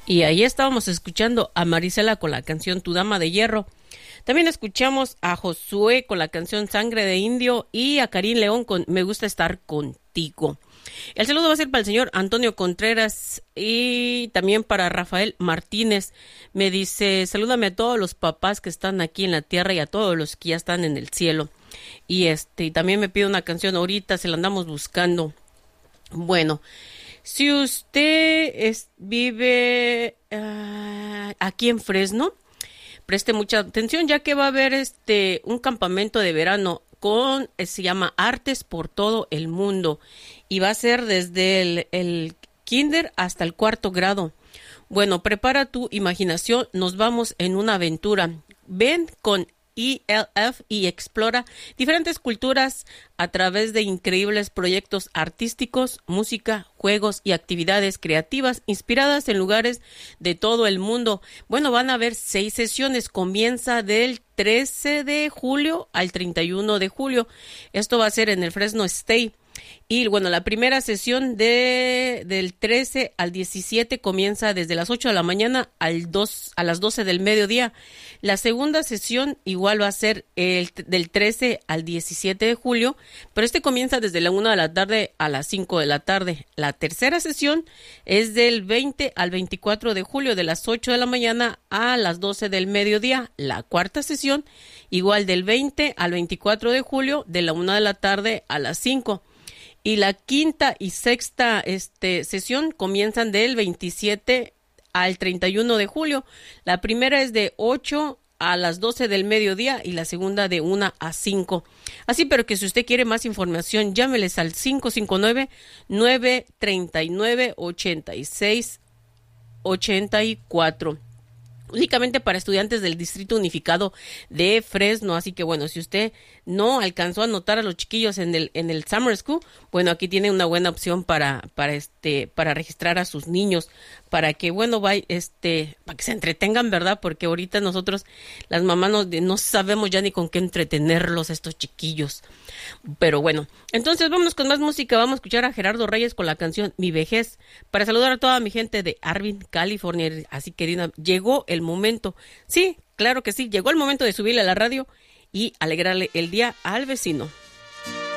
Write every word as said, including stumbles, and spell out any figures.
Y ahí estábamos escuchando a Marisela con la canción Tu Dama de Hierro. También escuchamos a Josué con la canción Sangre de Indio y a Karim León con Me Gusta Estar Contigo. El saludo va a ser para el señor Antonio Contreras y también para Rafael Martínez. Me dice, salúdame a todos los papás que están aquí en la tierra y a todos los que ya están en el cielo. Y este también me pide una canción ahorita, se la andamos buscando. Bueno, si usted es, vive uh, aquí en Fresno, preste mucha atención ya que va a haber este un campamento de verano con, se llama Artes por todo el mundo y va a ser desde el, el kinder hasta el cuarto grado. Bueno, prepara tu imaginación, nos vamos en una aventura. Ven con E L F y explora diferentes culturas a través de increíbles proyectos artísticos, música, juegos y actividades creativas inspiradas en lugares de todo el mundo. Bueno, van a haber seis sesiones, comienza del trece de julio al treinta y uno de julio. Esto va a ser en el Fresno State. Y bueno, la primera sesión de del trece al diecisiete comienza desde las ocho de la mañana al dos, a las doce del mediodía. La segunda sesión igual va a ser el, del trece al diecisiete de julio, pero este comienza desde la una de la tarde a las cinco de la tarde. La tercera sesión es del veinte al veinticuatro de julio, de las ocho de la mañana a las doce del mediodía. La cuarta sesión igual del veinte al veinticuatro de julio, de la una de la tarde a las cinco. Y la quinta y sexta este, sesión comienzan del veintisiete al treinta y uno de julio. La primera es de ocho a las doce del mediodía y la segunda de una a cinco. Así, pero que si usted quiere más información, llámeles al cinco cinco nueve, nueve tres nueve, ocho seis ocho cuatro. Únicamente para estudiantes del Distrito Unificado de Fresno, así que bueno, si usted no alcanzó a anotar a los chiquillos en el en el Summer School, bueno, aquí tiene una buena opción para para este para registrar a sus niños, para que bueno, vaya este para que se entretengan, ¿verdad? Porque ahorita nosotros las mamás no, no sabemos ya ni con qué entretenerlos a estos chiquillos. Pero bueno, entonces vámonos con más música, vamos a escuchar a Gerardo Reyes con la canción Mi Vejez, para saludar a toda mi gente de Arvin, California. Así que Dina, llegó el momento, sí, claro que sí, llegó el momento de subirle a la radio y alegrarle el día al vecino.